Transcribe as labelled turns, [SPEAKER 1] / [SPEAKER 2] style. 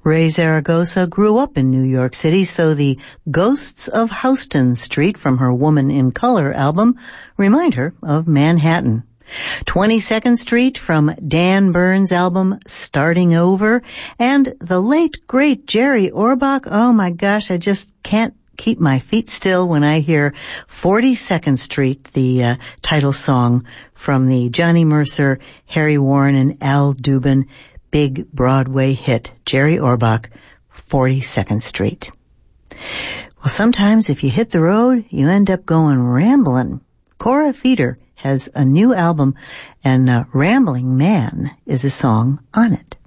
[SPEAKER 1] Ray Zaragoza grew up in New York City, so the Ghosts of Houston Street from her Woman in Color album remind her of Manhattan. 22nd Street from Dan Burns' album Starting Over, and the late, great Jerry Orbach. Oh my gosh, I just can't keep my feet still when I hear 42nd Street, the title song from the Johnny Mercer, Harry Warren, and Al Dubin big Broadway hit, Jerry Orbach, 42nd Street. Well, sometimes if you hit the road, you end up going rambling. Cora Feeder has a new album, and Rambling Man is a song on it.